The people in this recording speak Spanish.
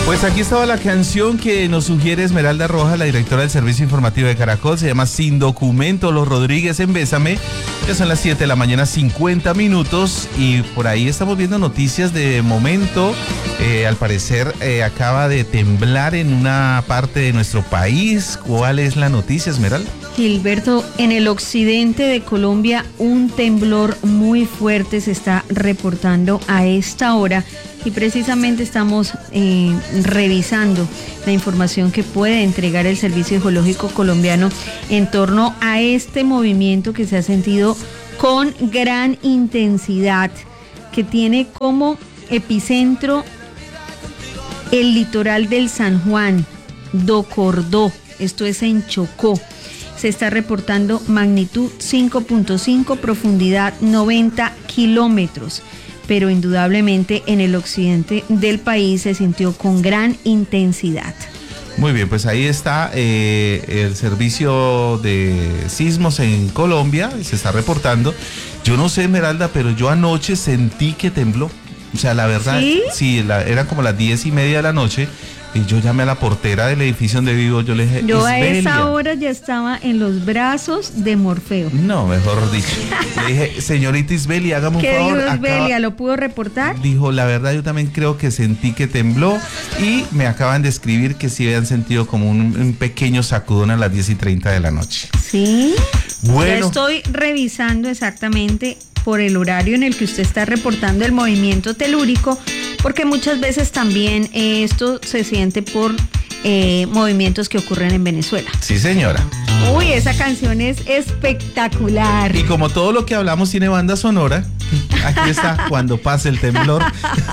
Pues aquí estaba la canción que nos sugiere Esmeralda Rojas, la directora del servicio informativo de Caracol. Se llama Sin Documento, Los Rodríguez en Bésame. Ya son las 7 de la mañana, 50 minutos. Y por ahí estamos viendo noticias de momento. Al parecer acaba de temblar en una parte de nuestro país. ¿Cuál es la noticia, Esmeralda? Gilberto, en el occidente de Colombia un temblor muy fuerte se está reportando a esta hora y precisamente estamos revisando la información que puede entregar el Servicio Geológico Colombiano en torno a este movimiento que se ha sentido con gran intensidad, que tiene como epicentro el litoral del San Juan, Docordó, esto es en Chocó. Se está reportando magnitud 5.5, profundidad 90 kilómetros, pero indudablemente en el occidente del país se sintió con gran intensidad. Muy bien, pues ahí está el servicio de sismos en Colombia, se está reportando. Yo no sé, Esmeralda, pero yo anoche sentí que tembló. O sea, la verdad, sí, eran como las 10:30 de la noche. Y yo llamé a la portera del edificio donde vivo, yo le dije, yo a Isbelia. esa hora ya estaba en los brazos de Morfeo. No, mejor dicho. Le dije, señorita Isbelia, hágame un favor. ¿Qué dijo Isbelia? ¿Lo pudo reportar? Dijo, la verdad yo también creo que sentí que tembló y me acaban de escribir que sí habían sentido como un pequeño sacudón a las 10:30 de la noche. Sí. Bueno. Ya estoy revisando exactamente por el horario en el que usted está reportando el movimiento telúrico, porque muchas veces también esto se siente por movimientos que ocurren en Venezuela. Sí, señora. Uy, esa canción es espectacular. Y como todo lo que hablamos tiene banda sonora, aquí está Cuando pase el temblor.